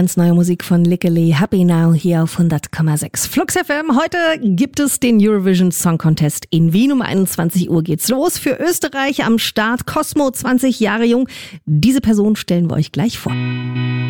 Ganz neue Musik von Lickely, Happy Now hier auf 100,6. Flux FM, heute gibt es den Eurovision Song Contest in Wien. Um 21 Uhr geht's los. Für Österreich am Start Cosmo, 20 Jahre jung. Diese Person stellen wir euch gleich vor.